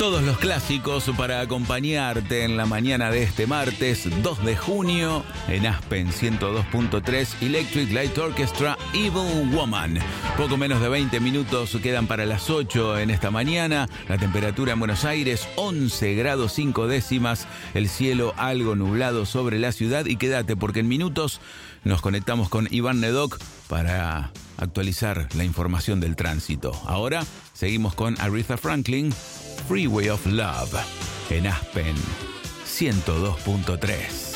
Todos los clásicos para acompañarte en la mañana de este martes 2 de junio en Aspen 102.3 Electric Light Orchestra Evil Woman. Poco menos de 20 minutos quedan para las 8 en esta mañana. La temperatura en Buenos Aires 11 grados 5 décimas. El cielo algo nublado sobre la ciudad. Y quédate porque en minutos nos conectamos con Iván Nedoc para actualizar la información del tránsito. Ahora seguimos con Aretha Franklin, Freeway of Love, en Aspen 102.3.